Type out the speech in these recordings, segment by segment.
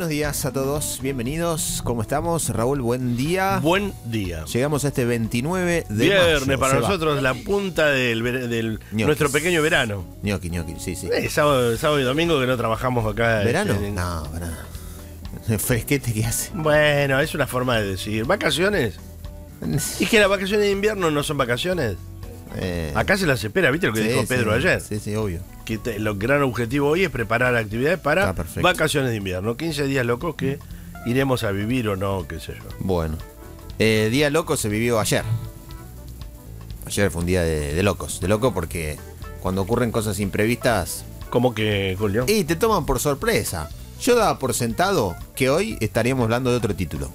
Buenos días a todos, bienvenidos, ¿cómo estamos? Raúl, buen día. Buen día. Llegamos a este 29 de Viernes mayo. para nosotros, la punta del nuestro pequeño verano. Ñoqui, sí. Sábado y domingo que no trabajamos acá. ¿Verano? No, verano. El fresquete que hace. Bueno, es una forma de decir. ¿Vacaciones? ¿Y que las vacaciones de invierno no son vacaciones? Acá se las espera, ¿viste lo que dijo Pedro ayer? Sí, obvio. Que el gran objetivo hoy es preparar actividades para vacaciones de invierno. 15 días locos que iremos a vivir o no, qué sé yo. Bueno, día loco se vivió ayer. Ayer fue un día de locos. De loco porque cuando ocurren cosas imprevistas... ¿Cómo que, Julio? Y te toman por sorpresa. Yo daba por sentado que hoy estaríamos hablando de otro título.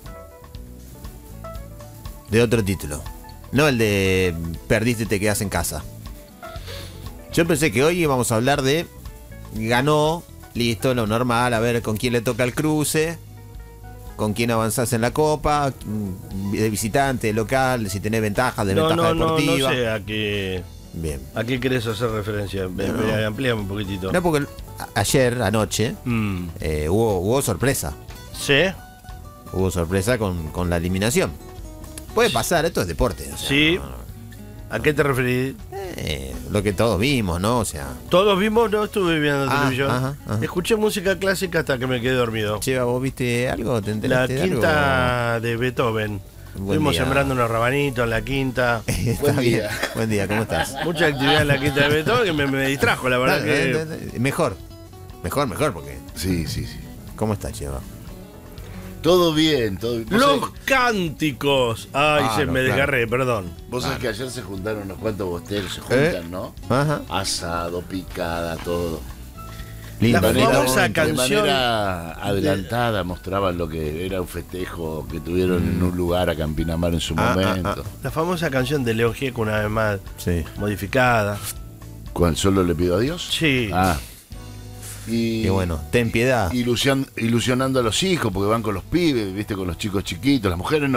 No el de perdiste y te quedas en casa. Yo pensé que hoy íbamos a hablar de ganó, listo, lo normal, a ver con quién le toca el cruce, con quién avanzás en la copa, de visitante, de local, si tenés ventajas, desventajas deportivas. No sé a qué. Bien. ¿A qué querés hacer referencia? Amplíame un poquitito. No, porque ayer, anoche, hubo sorpresa. ¿Sí? Hubo sorpresa con la eliminación. Puede pasar, esto es deporte. O sea, sí. ¿A qué te referís? Lo que todos vimos, ¿no? O sea. Todos vimos, no estuve viendo televisión. Ajá. Escuché música clásica hasta que me quedé dormido. Che, ¿vos viste algo? ¿Te La enteraste de quinta algo? de Beethoven. Buen Estuvimos día. Sembrando unos rabanitos en la quinta. Está bien. Buen día, ¿cómo estás? Mucha actividad en la quinta de Beethoven que me distrajo, la verdad que. Mejor, porque. Sí. ¿Cómo estás, Cheva? Todo bien. Los cánticos. Ay, me desgarré, perdón. Vos sabés que ayer se juntaron unos cuantos bosteros, se juntan, ¿no? Ajá. Asado, picada, todo. Lindo, La lindo. famosa De canción. manera adelantada mostraban lo que era un festejo que tuvieron en un lugar a Campinamar en su momento. La famosa canción de León Gieco, una vez más Sí. modificada. ¿Cuál solo le pido a Dios? Sí. Y bueno, ten piedad. Ilusionando a los hijos, porque van con los pibes, viste, con los chicos chiquitos. Las mujeres no